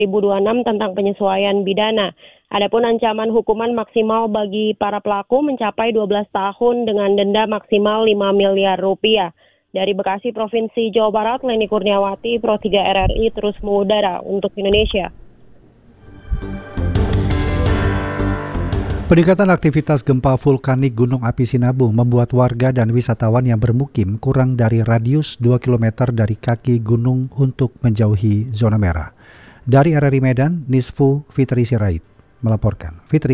2026 tentang penyesuaian pidana. Adapun ancaman hukuman maksimal bagi para pelaku mencapai 12 tahun dengan denda maksimal 5 miliar rupiah. Dari Bekasi, Provinsi Jawa Barat, Leni Kurniawati, Pro 3 RRI terus mengudara untuk Indonesia. Peningkatan aktivitas gempa vulkanik Gunung Api Sinabung membuat warga dan wisatawan yang bermukim kurang dari radius 2 km dari kaki gunung untuk menjauhi zona merah. Dari RRI Medan, Nisfu Fitri Sirait melaporkan. Fitri.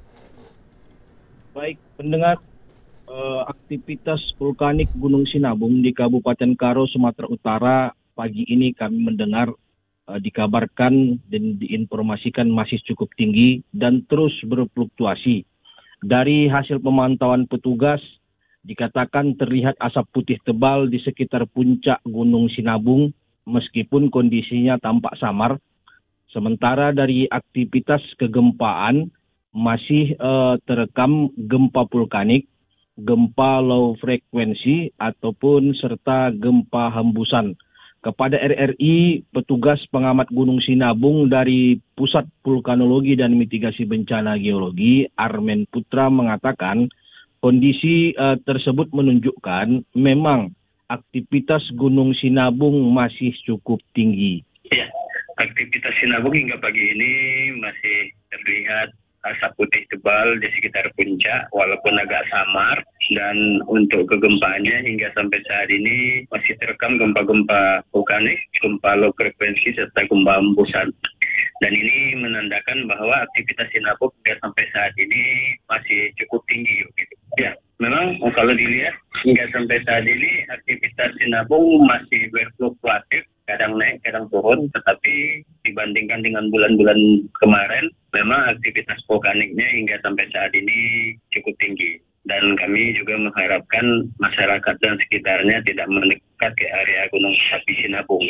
Baik, pendengar, aktivitas vulkanik Gunung Sinabung di Kabupaten Karo, Sumatera Utara pagi ini kami mendengar dikabarkan dan diinformasikan masih cukup tinggi dan terus berfluktuasi. Dari hasil pemantauan petugas, dikatakan terlihat asap putih tebal di sekitar puncak Gunung Sinabung meskipun kondisinya tampak samar. Sementara dari aktivitas kegempaan masih terekam gempa vulkanik, gempa low frekuensi ataupun serta gempa hembusan. Kepada RRI, petugas pengamat Gunung Sinabung dari Pusat Vulkanologi dan Mitigasi Bencana Geologi, Armen Putra mengatakan kondisi tersebut menunjukkan memang aktivitas Gunung Sinabung masih cukup tinggi. Ya, aktivitas Sinabung hingga pagi ini masih terlihat asap putih tebal di sekitar puncak walaupun agak samar, dan untuk kegempaannya hingga sampai saat ini masih terekam gempa-gempa vulkanik, gempa low frekuensi serta gempa hembusan. Dan ini menandakan bahwa aktivitas Sinabung hingga sampai saat ini masih cukup tinggi. Ya, memang kalau dilihat hingga sampai saat ini aktivitas Sinabung masih berfluktuatif, kadang naik, kadang turun, tetapi dibandingkan dengan bulan-bulan kemarin, memang aktivitas vulkaniknya hingga sampai saat ini cukup tinggi. Dan kami juga mengharapkan masyarakat dan sekitarnya tidak mendekat ke area Gunung Api Sinabung.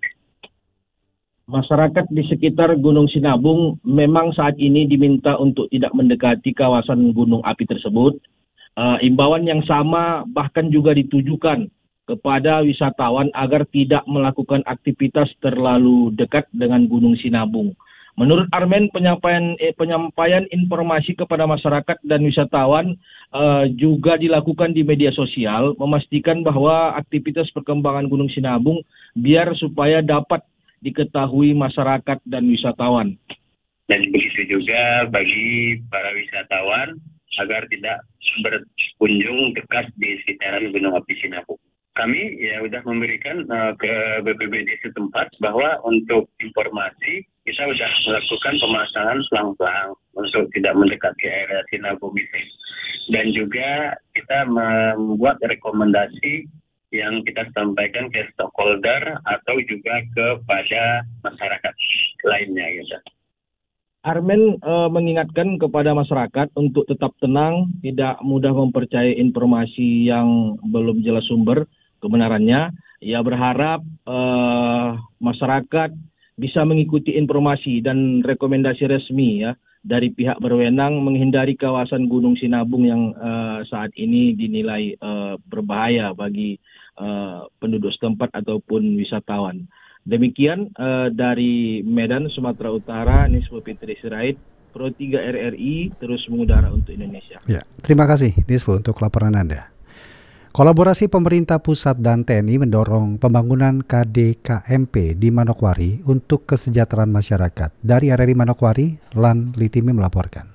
Masyarakat di sekitar Gunung Sinabung memang saat ini diminta untuk tidak mendekati kawasan gunung api tersebut. Imbauan yang sama bahkan juga ditujukan kepada wisatawan agar tidak melakukan aktivitas terlalu dekat dengan Gunung Sinabung. Menurut Armen, penyampaian informasi kepada masyarakat dan wisatawan juga dilakukan di media sosial, memastikan bahwa aktivitas perkembangan Gunung Sinabung biar supaya dapat diketahui masyarakat dan wisatawan. Dan begitu juga bagi para wisatawan agar tidak berkunjung dekat di sekitaran Gunung Api Sinabung. Kami sudah memberikan ke BPBD setempat bahwa untuk informasi kita sudah melakukan pemasangan pelang-pelang untuk tidak mendekat ke area Sinabung ini. Dan juga kita membuat rekomendasi yang kita sampaikan ke stakeholder atau juga kepada masyarakat lainnya gitu. Armen mengingatkan kepada masyarakat untuk tetap tenang, tidak mudah mempercayai informasi yang belum jelas sumber kebenarannya. Ia berharap masyarakat bisa mengikuti informasi dan rekomendasi resmi dari pihak berwenang, menghindari kawasan Gunung Sinabung yang saat ini dinilai berbahaya bagi penduduk setempat ataupun wisatawan. Demikian dari Medan, Sumatera Utara, Nisfu Fitri Sirait, Pro 3 RRI terus mengudara untuk Indonesia. Ya, terima kasih Nisfu untuk laporan Anda. Kolaborasi pemerintah pusat dan TNI mendorong pembangunan KDKMP di Manokwari untuk kesejahteraan masyarakat. Dari RRI Manokwari, Lan Litimi melaporkan.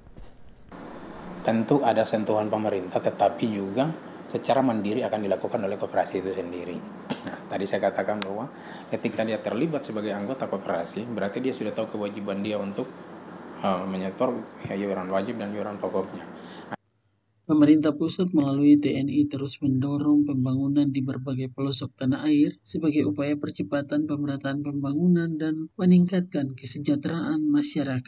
Tentu ada sentuhan pemerintah, tetapi juga secara mandiri akan dilakukan oleh koperasi itu sendiri. Nah, tadi saya katakan bahwa ketika dia terlibat sebagai anggota koperasi, berarti dia sudah tahu kewajiban dia untuk menyetor iuran wajib dan iuran pokoknya. Pemerintah pusat melalui TNI terus mendorong pembangunan di berbagai pelosok tanah air sebagai upaya percepatan pemerataan pembangunan dan meningkatkan kesejahteraan masyarakat.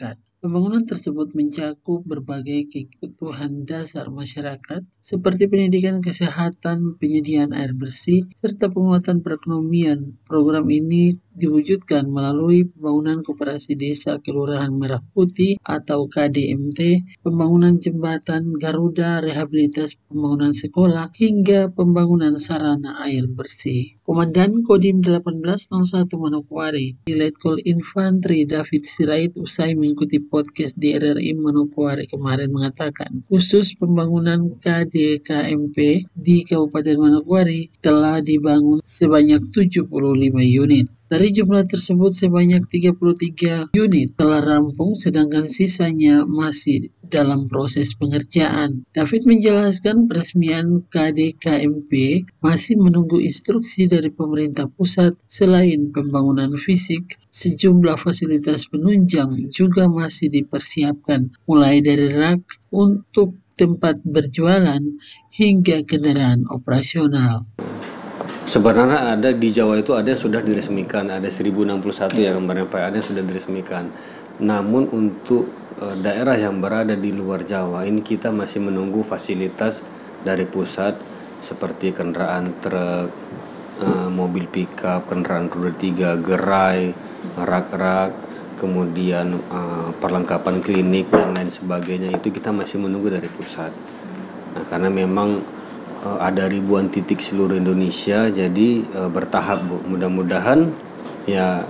Pembangunan tersebut mencakup berbagai kebutuhan dasar masyarakat seperti pendidikan, kesehatan, penyediaan air bersih, serta penguatan perekonomian. Program ini diwujudkan melalui pembangunan koperasi desa Kelurahan Merah Putih atau KDMT, pembangunan jembatan Garuda, rehabilitas pembangunan sekolah, hingga pembangunan sarana air bersih. Komandan Kodim 1801 Manokwari, Letkol Infantri David Sirait usai mengikuti podcast di RRI Manokwari kemarin mengatakan, khusus pembangunan KDKMP di Kabupaten Manokwari telah dibangun sebanyak 75 unit. Dari jumlah tersebut sebanyak 33 unit telah rampung sedangkan sisanya masih dalam proses pengerjaan. David menjelaskan peresmian KDKMP masih menunggu instruksi dari pemerintah pusat. Selain pembangunan fisik, sejumlah fasilitas penunjang juga masih dipersiapkan, mulai dari rak untuk tempat berjualan hingga kendaraan operasional. Sebenarnya ada di Jawa itu ada yang sudah diresmikan, ada 1061 yang kemarin Pak, ada yang sudah diresmikan. Namun untuk daerah yang berada di luar Jawa ini kita masih menunggu fasilitas dari pusat seperti kendaraan truk, mobil pickup, kendaraan roda 3, gerai, rak-rak, kemudian perlengkapan klinik dan lain sebagainya, itu kita masih menunggu dari pusat. Nah, karena memang ada ribuan titik seluruh Indonesia, jadi bertahap Bu. Mudah-mudahan ya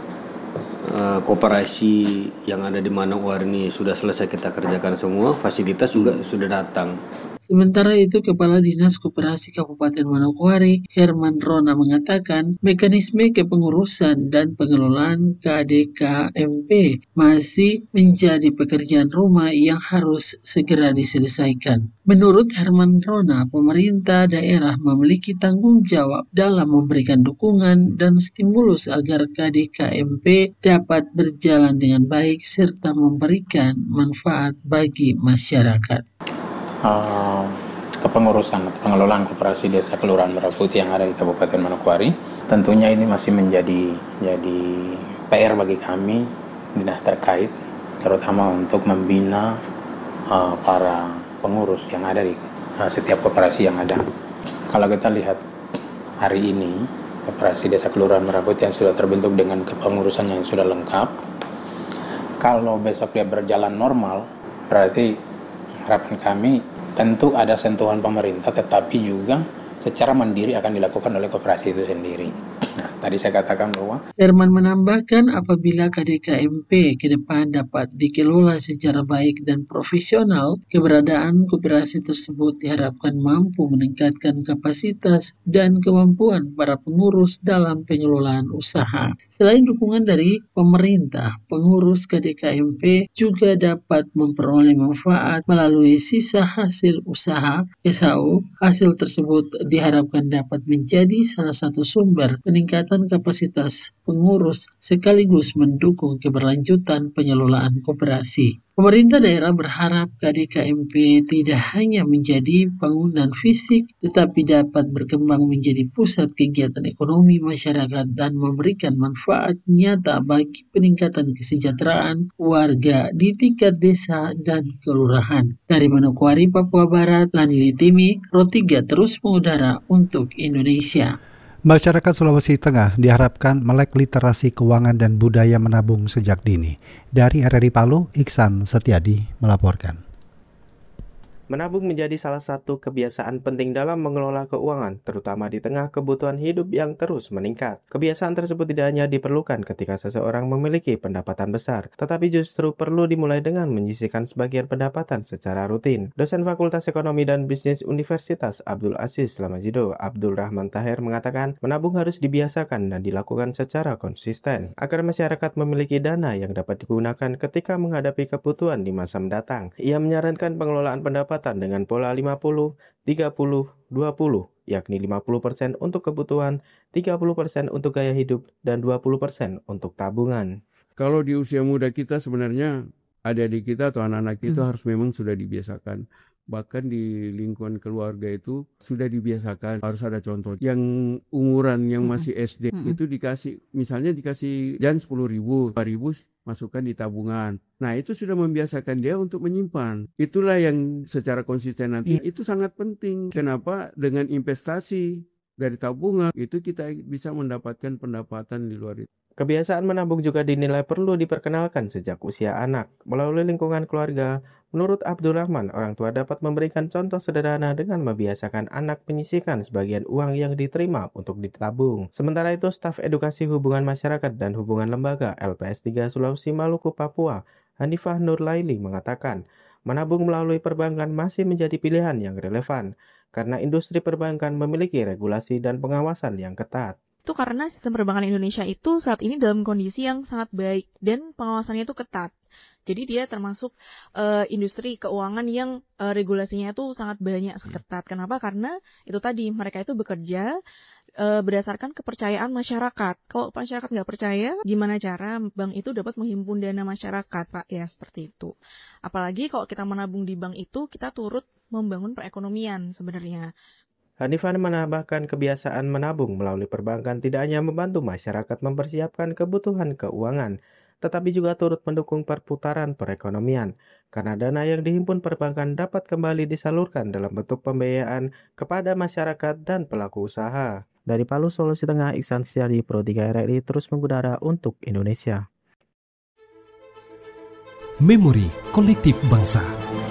koperasi yang ada di Manokwari ini sudah selesai kita kerjakan semua, fasilitas juga sudah datang. Sementara itu, Kepala Dinas Koperasi Kabupaten Manokwari, Herman Rona mengatakan, mekanisme kepengurusan dan pengelolaan KDKMP masih menjadi pekerjaan rumah yang harus segera diselesaikan. Menurut Herman Rona, pemerintah daerah memiliki tanggung jawab dalam memberikan dukungan dan stimulus agar KDKMP dapat berjalan dengan baik serta memberikan manfaat bagi masyarakat. Kepengurusan atau pengelolaan koperasi desa Kelurahan Merah Putih yang ada di Kabupaten Manokwari, tentunya ini masih menjadi PR bagi kami dinas terkait, terutama untuk membina para pengurus yang ada di setiap koperasi yang ada. Kalau kita lihat hari ini koperasi desa Kelurahan Merah Putih yang sudah terbentuk dengan kepengurusan yang sudah lengkap, kalau besok dia berjalan normal, berarti harapan kami tentu ada sentuhan pemerintah, tetapi juga secara mandiri akan dilakukan oleh koperasi itu sendiri. Nah, tadi saya katakan bahwa Herman menambahkan apabila KDKMP ke depan dapat dikelola secara baik dan profesional, keberadaan koperasi tersebut diharapkan mampu meningkatkan kapasitas dan kemampuan para pengurus dalam pengelolaan usaha. Selain dukungan dari pemerintah, pengurus KDKMP juga dapat memperoleh manfaat melalui sisa hasil usaha SHU. Hasil tersebut diharapkan dapat menjadi salah satu sumber peningkatan kapasitas pengurus sekaligus mendukung keberlanjutan pengelolaan koperasi. Pemerintah daerah berharap KDKMP tidak hanya menjadi bangunan fisik, tetapi dapat berkembang menjadi pusat kegiatan ekonomi masyarakat dan memberikan manfaat nyata bagi peningkatan kesejahteraan warga di tingkat desa dan kelurahan. Dari Manokwari, Papua Barat, Lani Litimi, Rotiga terus mengudara untuk Indonesia. Masyarakat Sulawesi Tengah diharapkan melek literasi keuangan dan budaya menabung sejak dini. Dari RRI Palu, Iksan Setiadi melaporkan. Menabung menjadi salah satu kebiasaan penting dalam mengelola keuangan, terutama di tengah kebutuhan hidup yang terus meningkat. Kebiasaan tersebut tidak hanya diperlukan ketika seseorang memiliki pendapatan besar, tetapi justru perlu dimulai dengan menyisihkan sebagian pendapatan secara rutin. Dosen Fakultas Ekonomi dan Bisnis Universitas Abdul Aziz Lamajido, Abdul Rahman Tahir mengatakan, menabung harus dibiasakan dan dilakukan secara konsisten, agar masyarakat memiliki dana yang dapat digunakan ketika menghadapi kebutuhan di masa mendatang. Ia menyarankan pengelolaan pendapatan dengan pola 50, 30, 20, yakni 50% untuk kebutuhan, 30% untuk gaya hidup, dan 20% untuk tabungan. Kalau di usia muda kita sebenarnya adik-adik kita atau anak-anak kita harus memang sudah dibiasakan Bahkan di lingkungan keluarga itu sudah dibiasakan harus ada contoh. Yang umuran yang masih SD itu dikasih jan 10.000, 5.000 masukkan di tabungan. Nah, itu sudah membiasakan dia untuk menyimpan. Itulah yang secara konsisten nanti itu sangat penting. Kenapa? Dengan investasi dari tabungan itu kita bisa mendapatkan pendapatan di luar itu. Kebiasaan menabung juga dinilai perlu diperkenalkan sejak usia anak. Melalui lingkungan keluarga, menurut Abdurrahman, orang tua dapat memberikan contoh sederhana dengan membiasakan anak menyisihkan sebagian uang yang diterima untuk ditabung. Sementara itu, staf edukasi hubungan masyarakat dan hubungan lembaga LPS 3 Sulawesi Maluku Papua, Hanifah Nurlaili mengatakan, menabung melalui perbankan masih menjadi pilihan yang relevan karena industri perbankan memiliki regulasi dan pengawasan yang ketat. Itu karena sistem perbankan Indonesia itu saat ini dalam kondisi yang sangat baik dan pengawasannya itu ketat. Jadi dia termasuk industri keuangan yang regulasinya itu sangat banyak, ketat. Kenapa? Karena itu tadi mereka itu bekerja berdasarkan kepercayaan masyarakat. Kalau masyarakat nggak percaya, gimana cara bank itu dapat menghimpun dana masyarakat, Pak? Ya, seperti itu. Apalagi kalau kita menabung di bank itu, kita turut membangun perekonomian sebenarnya. Hanifah menambahkan kebiasaan menabung melalui perbankan tidak hanya membantu masyarakat mempersiapkan kebutuhan keuangan, tetapi juga turut mendukung perputaran perekonomian, karena dana yang dihimpun perbankan dapat kembali disalurkan dalam bentuk pembiayaan kepada masyarakat dan pelaku usaha. Dari Palu, Sulawesi Tengah, Iksan Setiadi, Pro 3 RRI terus mengudara untuk Indonesia. Memori Kolektif Bangsa.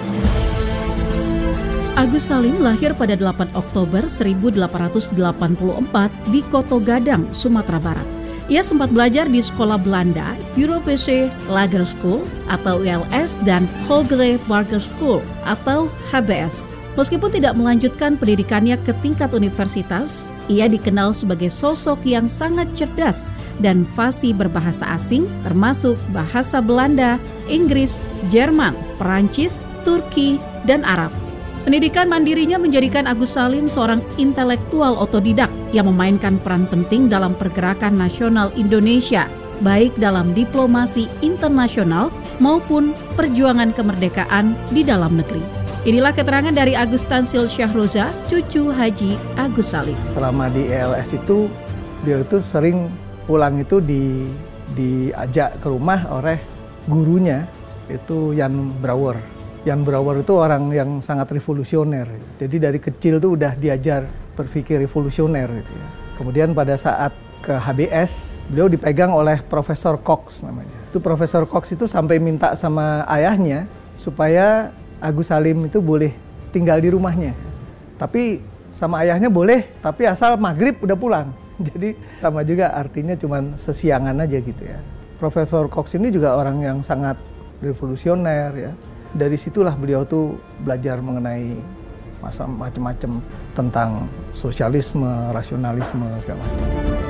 Agus Salim lahir pada 8 Oktober 1884 di Koto Gadang, Sumatera Barat. Ia sempat belajar di sekolah Belanda, Europese Lager School atau ULS dan Hogere Barger School atau HBS. Meskipun tidak melanjutkan pendidikannya ke tingkat universitas, ia dikenal sebagai sosok yang sangat cerdas dan fasih berbahasa asing termasuk bahasa Belanda, Inggris, Jerman, Perancis, Turki, dan Arab. Pendidikan mandirinya menjadikan Agus Salim seorang intelektual otodidak yang memainkan peran penting dalam pergerakan nasional Indonesia, baik dalam diplomasi internasional maupun perjuangan kemerdekaan di dalam negeri. Inilah keterangan dari Agus Tansil Syahroza, cucu Haji Agus Salim. Selama di ELS itu, dia itu sering pulang itu diajak ke rumah oleh gurunya, itu Jan Brouwer. Jan Brouwer itu orang yang sangat revolusioner. Jadi dari kecil tuh udah diajar berpikir revolusioner gitu ya. Kemudian pada saat ke HBS, beliau dipegang oleh Profesor Cox namanya. Itu Profesor Cox itu sampai minta sama ayahnya supaya Agus Salim itu boleh tinggal di rumahnya. Tapi sama ayahnya boleh, tapi asal maghrib udah pulang. Jadi sama juga artinya cuman sesiangan aja gitu ya. Profesor Cox ini juga orang yang sangat revolusioner ya. Dari situlah beliau tuh belajar mengenai macam-macam tentang sosialisme, rasionalisme, segala macam.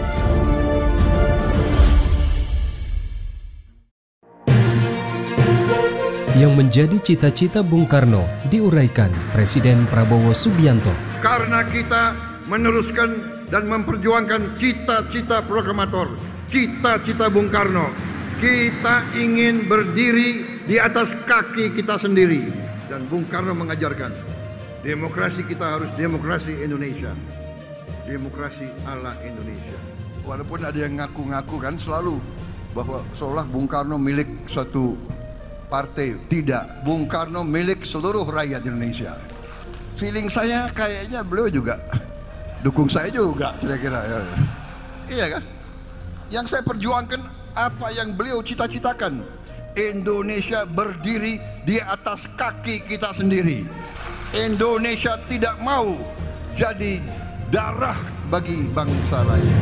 Yang menjadi cita-cita Bung Karno diuraikan Presiden Prabowo Subianto. Karena kita meneruskan dan memperjuangkan cita-cita proklamator, cita-cita Bung Karno. Kita ingin berdiri di atas kaki kita sendiri. Dan Bung Karno mengajarkan, demokrasi kita harus demokrasi Indonesia. Demokrasi ala Indonesia. Walaupun ada yang ngaku-ngaku kan selalu bahwa seolah Bung Karno milik satu partai. Tidak, Bung Karno milik seluruh rakyat Indonesia. Feeling saya kayaknya beliau juga dukung saya juga kira-kira ya. Iya kan? Yang saya perjuangkan apa yang beliau cita-citakan. Indonesia berdiri di atas kaki kita sendiri. Indonesia tidak mau jadi darah bagi bangsa lain.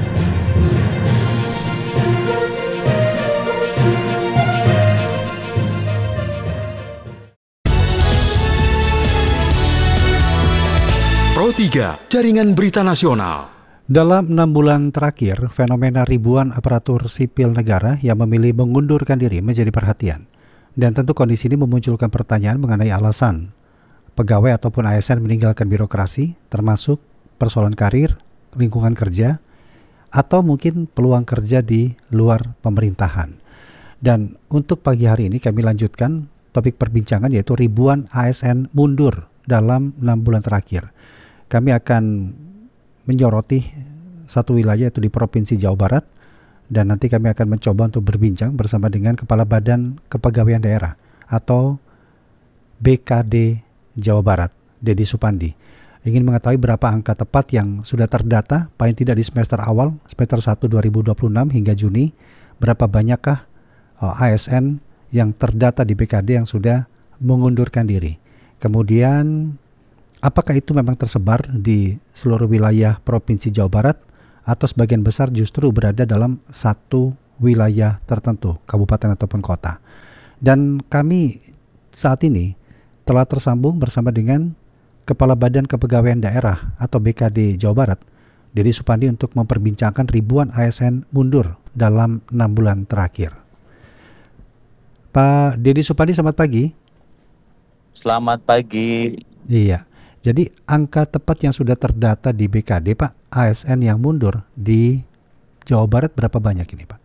Pro 3, Jaringan Berita Nasional. Dalam 6 bulan terakhir, fenomena ribuan aparatur sipil negara yang memilih mengundurkan diri menjadi perhatian. Dan tentu kondisi ini memunculkan pertanyaan mengenai alasan pegawai ataupun ASN meninggalkan birokrasi, termasuk persoalan karir, lingkungan kerja, atau mungkin peluang kerja di luar pemerintahan. Dan untuk pagi hari ini kami lanjutkan topik perbincangan yaitu ribuan ASN mundur dalam 6 bulan terakhir. Kami akan menyoroti satu wilayah, yaitu di Provinsi Jawa Barat, dan nanti kami akan mencoba untuk berbincang bersama dengan Kepala Badan Kepegawaian Daerah atau BKD Jawa Barat, Dedi Supandi. Ingin mengetahui berapa angka tepat yang sudah terdata paling tidak di semester awal, semester 1 2026 hingga Juni, berapa banyakkah ASN yang terdata di BKD yang sudah mengundurkan diri. Kemudian apakah itu memang tersebar di seluruh wilayah Provinsi Jawa Barat atau sebagian besar justru berada dalam satu wilayah tertentu, kabupaten ataupun kota. Dan kami saat ini telah tersambung bersama dengan Kepala Badan Kepegawaian Daerah atau BKD Jawa Barat, Dedi Supandi, untuk memperbincangkan ribuan ASN mundur dalam 6 bulan terakhir. Pak Dedi Supandi, selamat pagi. Selamat pagi. Iya. Jadi angka tepat yang sudah terdata di BKD, Pak, ASN yang mundur di Jawa Barat berapa banyak ini, Pak?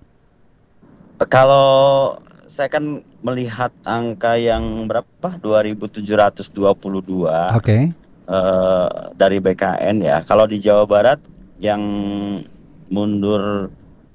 Kalau saya kan melihat angka yang berapa? 2.722. Oke. Dari BKN ya. Kalau di Jawa Barat yang mundur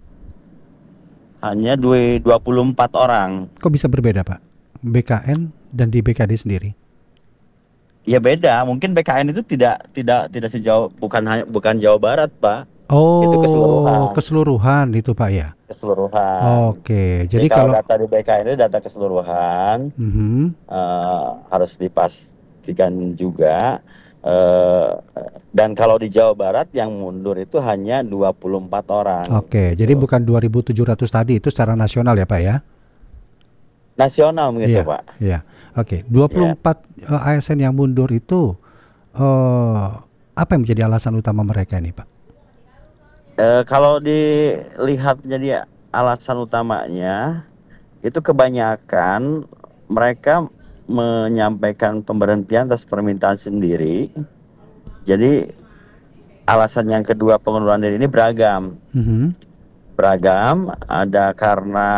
hanya 24 orang. Kok bisa berbeda, Pak? BKN dan di BKD sendiri? Ya beda, mungkin BKN itu tidak sejauh, bukan Jawa Barat, Pak. Oh, itu keseluruhan itu, Pak, ya? Keseluruhan. Oke, jadi kalau data di BKN itu data keseluruhan, harus dipastikan juga. Dan kalau di Jawa Barat yang mundur itu hanya 24 orang. Oke, jadi bukan 2.700 tadi, itu secara nasional ya, Pak, ya? Nasional begitu, Pak. Iya. Oke, 24 ASN yang mundur itu apa yang menjadi alasan utama mereka ini, Pak? Kalau dilihat jadi alasan utamanya itu kebanyakan mereka menyampaikan pemberhentian atas permintaan sendiri. Jadi alasan yang kedua pengunduran diri ini beragam. Beragam, ada karena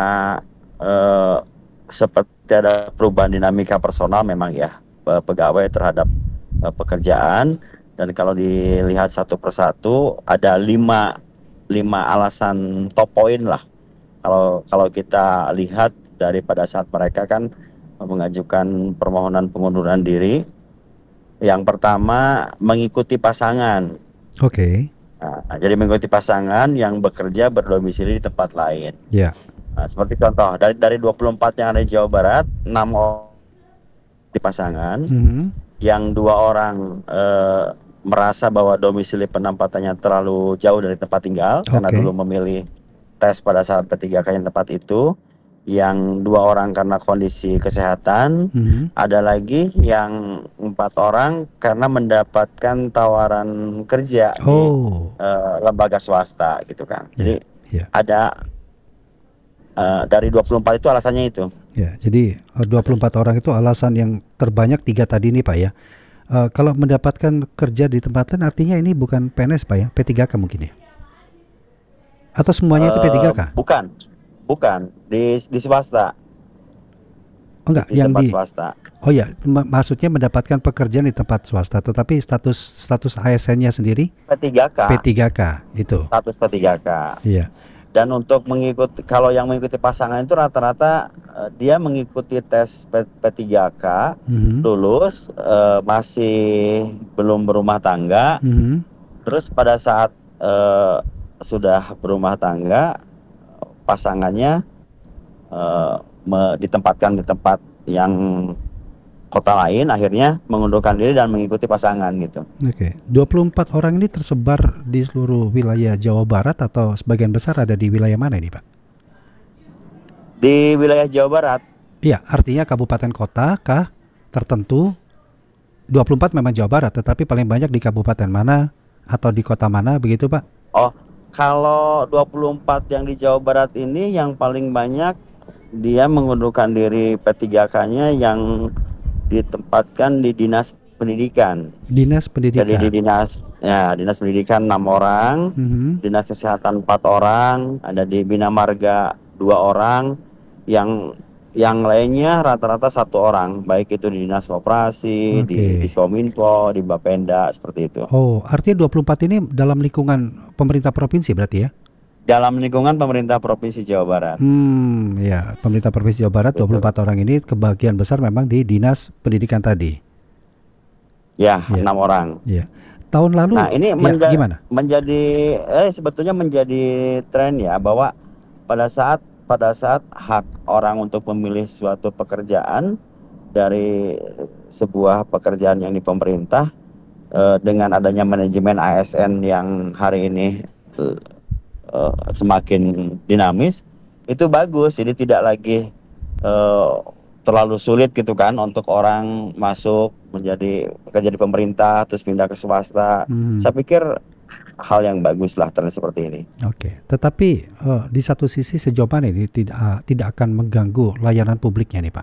seperti ada perubahan dinamika personal memang ya pegawai terhadap pekerjaan, dan kalau dilihat satu persatu ada 5 alasan top point lah. Kalau kita lihat daripada saat mereka kan mengajukan permohonan pengunduran diri, yang pertama mengikuti pasangan. Oke. Nah, jadi mengikuti pasangan yang bekerja berdomisili di tempat lain. Ya. Nah, seperti contoh dari 24 yang ada di Jawa Barat, 6 orang di pasangan, yang 2 orang merasa bahwa domisili penempatannya terlalu jauh dari tempat tinggal karena dulu memilih tes pada saat P3K yang tepat itu, yang 2 orang karena kondisi kesehatan, ada lagi yang 4 orang karena mendapatkan tawaran kerja di lembaga swasta gitu kan. Jadi ada dari 24 itu alasannya itu. Ya, jadi 24 orang itu alasan yang terbanyak 3 tadi nih, Pak, ya. Kalau mendapatkan kerja di tempatan artinya ini bukan PNS, Pak, ya, P3K mungkin ya? Atau semuanya itu P3K? Bukan di swasta. Oh enggak, di yang tempat di swasta. Oh ya, maksudnya mendapatkan pekerjaan di tempat swasta, tetapi status ASN-nya sendiri P3K itu. Status P3K. Iya. Dan untuk mengikuti, kalau yang mengikuti pasangan itu rata-rata dia mengikuti tes P3K, lulus, masih belum berumah tangga, terus pada saat sudah berumah tangga, pasangannya ditempatkan di tempat yang kota lain, akhirnya mengundurkan diri dan mengikuti pasangan gitu. Oke. 24 orang ini tersebar di seluruh wilayah Jawa Barat atau sebagian besar ada di wilayah mana ini, Pak? Di wilayah Jawa Barat. Iya, artinya kabupaten kota kah tertentu? 24 memang Jawa Barat, tetapi paling banyak di kabupaten mana atau di kota mana begitu, Pak? Oh, kalau 24 yang di Jawa Barat ini yang paling banyak dia mengundurkan diri P3K-nya yang ditempatkan di Dinas Pendidikan. Dinas Pendidikan. Jadi di Dinas Pendidikan 6 orang, Dinas Kesehatan 4 orang, ada di Bina Marga 2 orang, yang yang lainnya rata-rata 1 orang, baik itu di Dinas Koperasi, di Diskominfo, di Bapenda, seperti itu. Oh, artinya 24 ini dalam lingkungan pemerintah provinsi berarti ya? Dalam lingkungan pemerintah Provinsi Jawa Barat. Ya, pemerintah Provinsi Jawa Barat. Betul. 24 orang ini kebagian besar memang di Dinas Pendidikan tadi. Ya, 6 orang. Ya. Tahun lalu, nah ini gimana? Sebetulnya menjadi tren ya, bahwa pada saat hak orang untuk memilih suatu pekerjaan dari sebuah pekerjaan yang di pemerintah, dengan adanya manajemen ASN yang hari ini semakin dinamis, itu bagus. Jadi tidak lagi terlalu sulit gitu kan untuk orang masuk menjadi pekerja di pemerintah terus pindah ke swasta. Saya pikir hal yang bagus lah tren seperti ini. Oke, tetapi di satu sisi sejauh mana ini tidak akan mengganggu layanan publiknya nih Pak?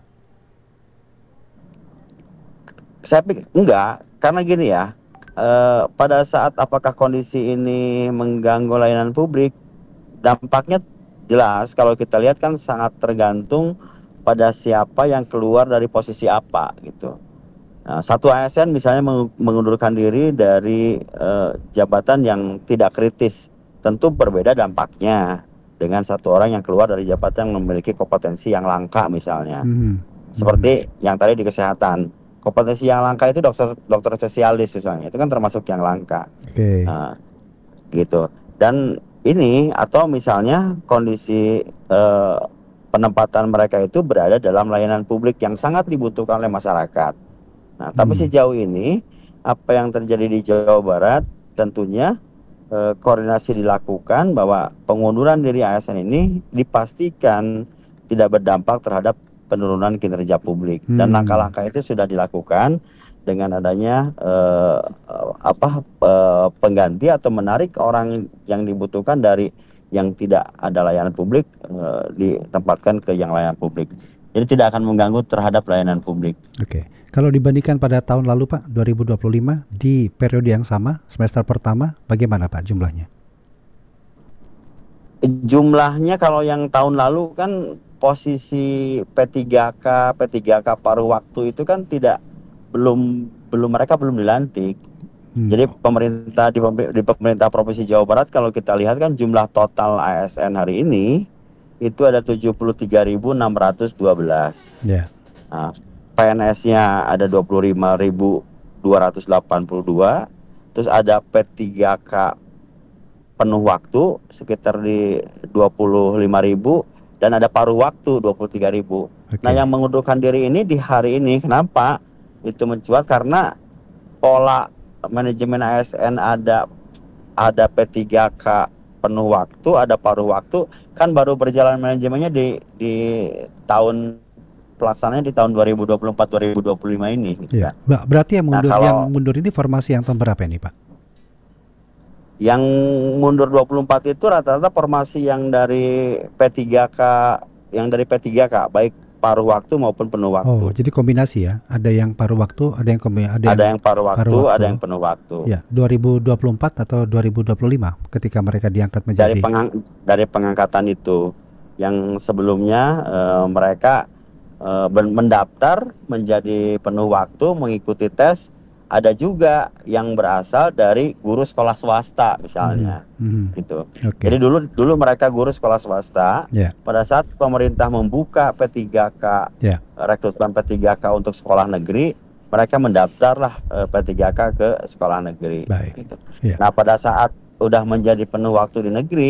Saya pikir enggak, karena gini ya. Pada saat apakah kondisi ini mengganggu layanan publik, dampaknya jelas kalau kita lihat kan sangat tergantung pada siapa yang keluar dari posisi apa gitu. Nah, satu ASN misalnya mengundurkan diri dari jabatan yang tidak kritis, tentu berbeda dampaknya dengan satu orang yang keluar dari jabatan yang memiliki kompetensi yang langka misalnya. Seperti yang tadi di kesehatan. Kompetensi yang langka itu dokter spesialis misalnya, itu kan termasuk yang langka. Nah, gitu. Dan ini atau misalnya kondisi penempatan mereka itu berada dalam layanan publik yang sangat dibutuhkan oleh masyarakat. Nah, tapi sejauh ini apa yang terjadi di Jawa Barat tentunya koordinasi dilakukan bahwa pengunduran diri ASN ini dipastikan tidak berdampak terhadap penurunan kinerja publik, dan langkah-langkah itu sudah dilakukan dengan adanya pengganti atau menarik orang yang dibutuhkan dari yang tidak ada layanan publik ditempatkan ke yang layanan publik. Jadi tidak akan mengganggu terhadap layanan publik. Oke. Kalau dibandingkan pada tahun lalu Pak, 2025 di periode yang sama, semester pertama, bagaimana Pak jumlahnya? Jumlahnya kalau yang tahun lalu kan posisi P3K paruh waktu itu kan mereka belum dilantik. Jadi pemerintah di pemerintah Provinsi Jawa Barat kalau kita lihat kan jumlah total ASN hari ini itu ada 73.612. Yeah. Nah, PNS-nya ada 25.282, terus ada P3K penuh waktu sekitar di 25.000 dan ada paruh waktu 23.000. Nah, yang mengundurkan diri ini di hari ini kenapa itu mencuat? Karena pola manajemen ASN ada P3K penuh waktu, ada paruh waktu, kan baru berjalan manajemennya di tahun pelaksananya di tahun 2024-2025 ini. Iya. Berarti yang mundur ini formasi yang tahun berapa ini Pak? Yang mundur 24 itu rata-rata formasi yang dari P3K, baik paruh waktu maupun penuh waktu. Oh, jadi kombinasi ya. Ada yang paruh waktu, ada yang paruh waktu, ada yang penuh waktu. Ya, 2024 atau 2025 ketika mereka diangkat menjadi dari pengangkatan itu. Yang sebelumnya mereka mendaftar menjadi penuh waktu, mengikuti tes. Ada juga yang berasal dari guru sekolah swasta misalnya, gitu. Jadi dulu mereka guru sekolah swasta. Pada saat pemerintah membuka P3K, rekrutmen P3K untuk sekolah negeri, mereka mendaftarlah P3K ke sekolah negeri. Gitu. Nah, pada saat udah menjadi penuh waktu di negeri,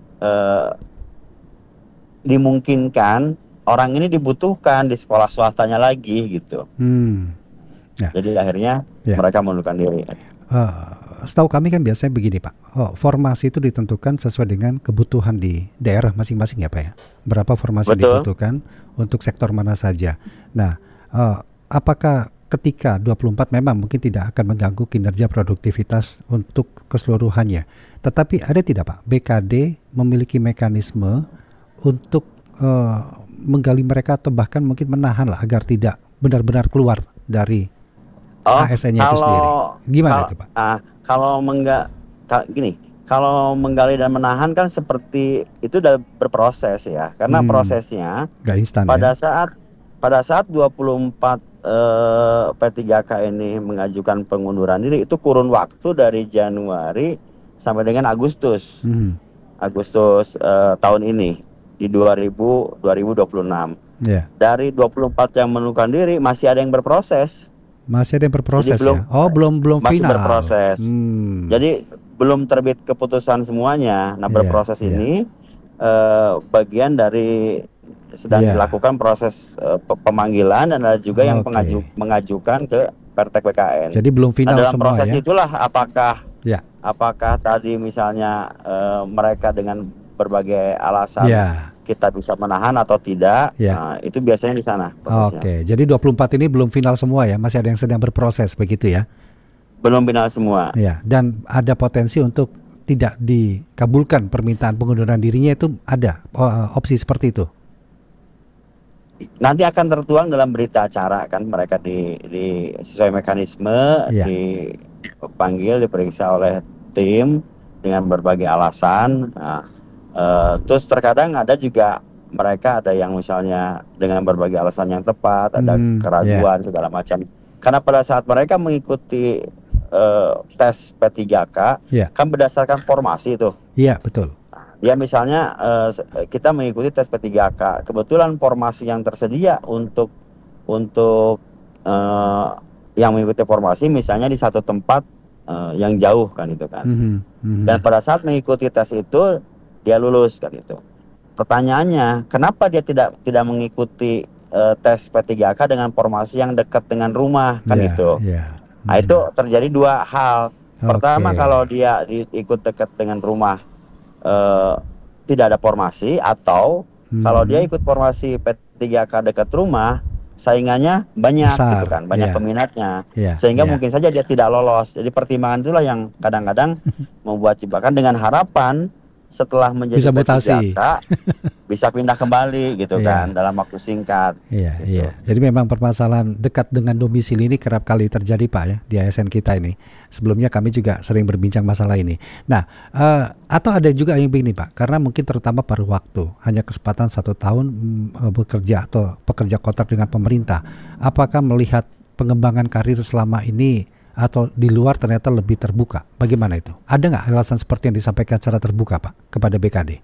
dimungkinkan orang ini dibutuhkan di sekolah swastanya lagi, gitu. Jadi akhirnya mereka mengundurkan diri. Setahu kami kan biasanya begini Pak, formasi itu ditentukan sesuai dengan kebutuhan di daerah masing-masing ya Pak ya. Berapa formasi dibutuhkan untuk sektor mana saja. Nah, apakah ketika 24 memang mungkin tidak akan mengganggu kinerja produktivitas untuk keseluruhannya, tetapi ada tidak Pak, BKD memiliki mekanisme untuk menggali mereka atau bahkan mungkin menahan lah agar tidak benar-benar keluar dari ASN-nya itu sendiri. Gimana itu Pak? kalau menggali dan menahan kan seperti itu udah berproses ya, karena prosesnya nggak instan pada saat 24 P3K ini mengajukan pengunduran diri, itu kurun waktu dari Januari sampai dengan Agustus tahun ini di 2026. Dari 24 yang mengundurkan diri masih ada yang berproses. Masih ada yang berproses. Jadi ya? Oh, belum masih final. Berproses. Jadi belum terbit keputusan semuanya. Nah, berproses ini bagian dari sedang dilakukan proses pemanggilan, dan ada juga yang mengajukan ke Pertek BKN. Jadi belum final dalam semua proses ya. Itulah apakah tadi misalnya mereka dengan berbagai alasan kita bisa menahan atau tidak. Nah, itu biasanya di sana. Jadi 24 ini belum final semua ya, masih ada yang sedang berproses begitu ya. Belum final semua. Ya, dan ada potensi untuk tidak dikabulkan permintaan pengunduran dirinya, itu ada opsi seperti itu. Nanti akan tertuang dalam berita acara, kan mereka di sesuai mekanisme dipanggil, diperiksa oleh tim dengan berbagai alasan. Nah, terus terkadang ada juga mereka ada yang misalnya dengan berbagai alasan yang tepat, ada keraguan segala macam. Karena pada saat mereka mengikuti tes P3K kan berdasarkan formasi itu. Iya, betul. Ya misalnya kita mengikuti tes P3K, kebetulan formasi yang tersedia untuk yang mengikuti formasi misalnya di satu tempat yang jauh kan itu kan. Dan pada saat mengikuti tes itu dia lulus kan itu. Pertanyaannya, kenapa dia tidak mengikuti tes P3K dengan formasi yang dekat dengan rumah kan itu. Nah, itu terjadi dua hal. Pertama, kalau dia ikut dekat dengan rumah tidak ada formasi, atau kalau dia ikut formasi P3K dekat rumah, saingannya banyak gitu kan, banyak peminatnya, sehingga mungkin saja dia tidak lolos. Jadi pertimbangan itulah yang kadang-kadang membuat jebakan, dengan harapan setelah menjadi P3K bisa pindah kembali gitu kan dalam waktu singkat. Gitu. Jadi memang permasalahan dekat dengan domisili ini kerap kali terjadi Pak ya di ASN kita ini. Sebelumnya kami juga sering berbincang masalah ini. Nah, atau ada juga yang begini Pak, karena mungkin terutama paruh waktu, hanya kesempatan 1 tahun bekerja atau pekerja kontrak dengan pemerintah. Apakah melihat pengembangan karir selama ini atau di luar ternyata lebih terbuka? Bagaimana itu? Ada nggak alasan seperti yang disampaikan secara terbuka Pak kepada BKD?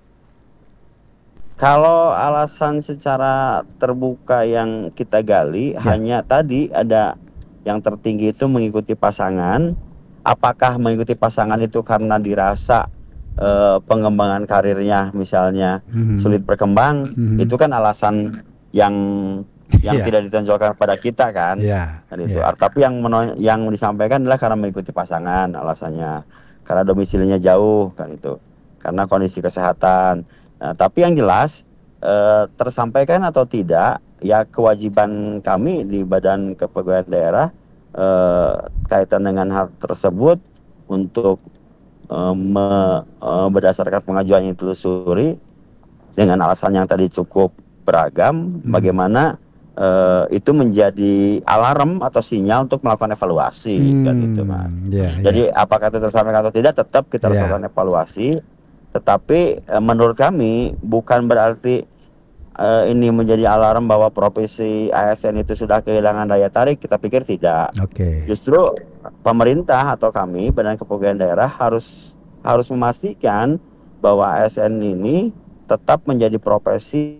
Kalau alasan secara terbuka yang kita gali hanya tadi ada yang tertinggi itu mengikuti pasangan. Apakah mengikuti pasangan itu karena dirasa pengembangan karirnya misalnya sulit berkembang? Itu kan alasan yang tidak ditonjolkan pada kita kan. Tapi yang disampaikan adalah karena mengikuti pasangan alasannya, karena domisilinya jauh kan itu, karena kondisi kesehatan. Nah, tapi yang jelas tersampaikan atau tidak ya kewajiban kami di Badan Kepegawaian Daerah kaitan dengan hal tersebut untuk berdasarkan pengajuan yang ditelusuri dengan alasan yang tadi cukup beragam, bagaimana itu menjadi alarm atau sinyal untuk melakukan evaluasi kan itu kan. Jadi apakah itu tersampaikan atau tidak, tetap kita lakukan evaluasi. Tetapi menurut kami bukan berarti ini menjadi alarm bahwa profesi ASN itu sudah kehilangan daya tarik. Kita pikir tidak. Justru pemerintah atau kami Badan Kepegawaian Daerah harus memastikan bahwa ASN ini tetap menjadi profesi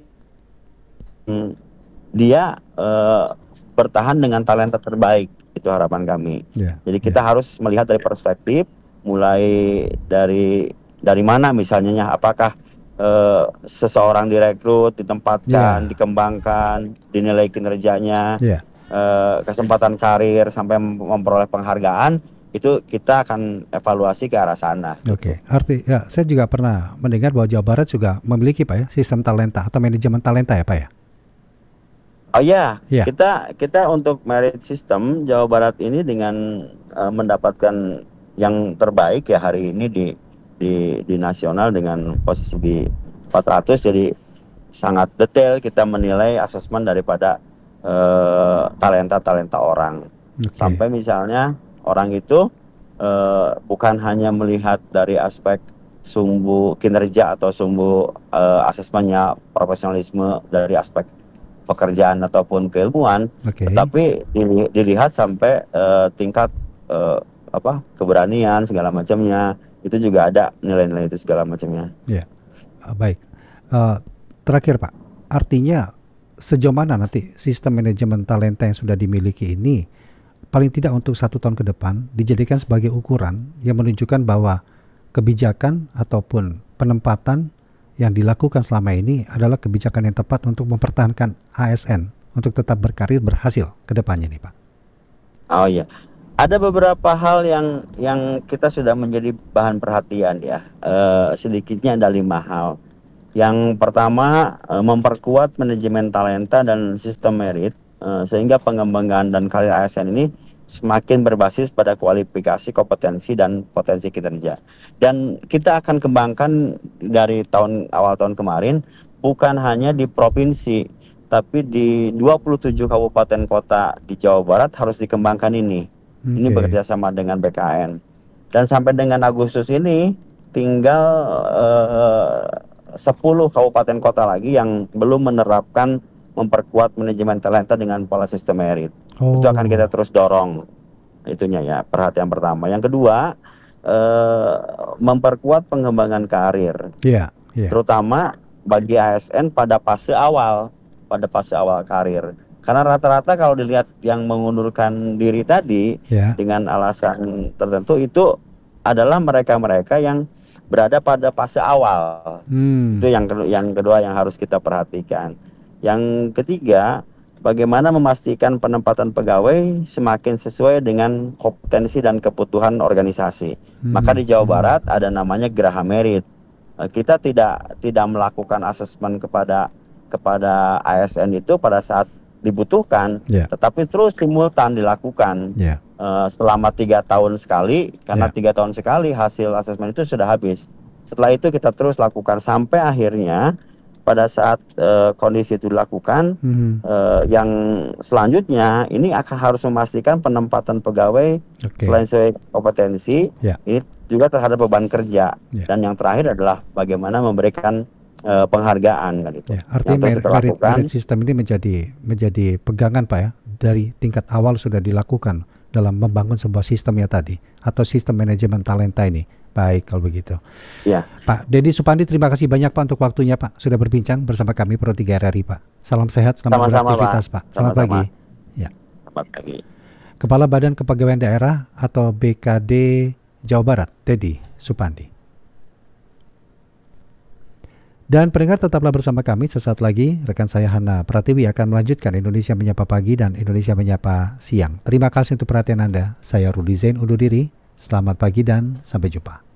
dia bertahan dengan talenta terbaik. Itu harapan kami. Jadi kita harus melihat dari perspektif, mulai dari mana misalnya, apakah seseorang direkrut, ditempatkan, dikembangkan, dinilai kinerjanya, kesempatan karir sampai memperoleh penghargaan, itu kita akan evaluasi ke arah sana. Arti saya juga pernah mendengar bahwa Jawa Barat juga memiliki Pak ya sistem talenta atau manajemen talenta ya Pak ya. Oh iya, kita untuk merit system Jawa Barat ini dengan mendapatkan yang terbaik ya hari ini di nasional dengan posisi di 400, jadi sangat detail kita menilai asesmen daripada talenta orang. Sampai misalnya orang itu bukan hanya melihat dari aspek sumbu kinerja atau sumbu asesmennya profesionalisme dari aspek pekerjaan ataupun keilmuan, tetapi dilihat sampai tingkat keberanian segala macamnya, itu juga ada nilai-nilai itu segala macamnya. Ya, baik. Terakhir Pak, artinya sejauh mana nanti sistem manajemen talenta yang sudah dimiliki ini paling tidak untuk 1 tahun ke depan dijadikan sebagai ukuran yang menunjukkan bahwa kebijakan ataupun penempatan yang dilakukan selama ini adalah kebijakan yang tepat untuk mempertahankan ASN untuk tetap berkarir berhasil ke depannya nih Pak. Oh iya, ada beberapa hal yang kita sudah menjadi bahan perhatian ya. Sedikitnya ada 5 hal. Yang pertama, memperkuat manajemen talenta dan sistem merit sehingga pengembangan dan karir ASN ini semakin berbasis pada kualifikasi, kompetensi, dan potensi kinerja. Dan kita akan kembangkan dari awal tahun kemarin, bukan hanya di provinsi, tapi di 27 kabupaten kota di Jawa Barat harus dikembangkan ini. Ini bekerja sama dengan BKN. Dan sampai dengan Agustus ini, tinggal 10 kabupaten kota lagi yang belum menerapkan memperkuat manajemen talenta dengan pola sistem merit. Itu akan kita terus dorong. Itunya ya, perhatian pertama. Yang kedua, memperkuat pengembangan karir. Terutama bagi ASN pada fase awal karir. Karena rata-rata kalau dilihat yang mengundurkan diri tadi dengan alasan tertentu itu adalah mereka-mereka yang berada pada fase awal. Itu yang kedua yang harus kita perhatikan. Yang ketiga, bagaimana memastikan penempatan pegawai semakin sesuai dengan kompetensi dan kebutuhan organisasi. Maka di Jawa Barat ada namanya Geraha Merit. Kita tidak melakukan asesmen kepada ASN itu pada saat dibutuhkan, tetapi terus simultan dilakukan selama 3 tahun sekali, karena 3 tahun sekali hasil asesmen itu sudah habis. Setelah itu kita terus lakukan sampai akhirnya pada saat kondisi itu dilakukan, yang selanjutnya ini akan harus memastikan penempatan pegawai selain sesuai kompetensi, ini juga terhadap beban kerja, dan yang terakhir adalah bagaimana memberikan penghargaan kan itu. Artinya merit system ini menjadi pegangan Pak ya, dari tingkat awal sudah dilakukan dalam membangun sebuah sistem ya tadi, atau sistem manajemen talenta ini. Baik kalau begitu. Pak Deddy Supandi, terima kasih banyak Pak untuk waktunya Pak, sudah berbincang bersama kami Pro 3 RRI Pak. Salam sehat, selamat beraktivitas Pak. Selamat pagi. Selamat pagi. Kepala Badan Kepegawaian Daerah atau BKD Jawa Barat, Deddy Supandi. Dan pendengar, tetaplah bersama kami. Sesaat lagi rekan saya Hana Pratiwi akan melanjutkan Indonesia Menyapa Pagi dan Indonesia Menyapa Siang. Terima kasih untuk perhatian Anda. Saya Rudi Zain undur diri. Selamat pagi dan sampai jumpa.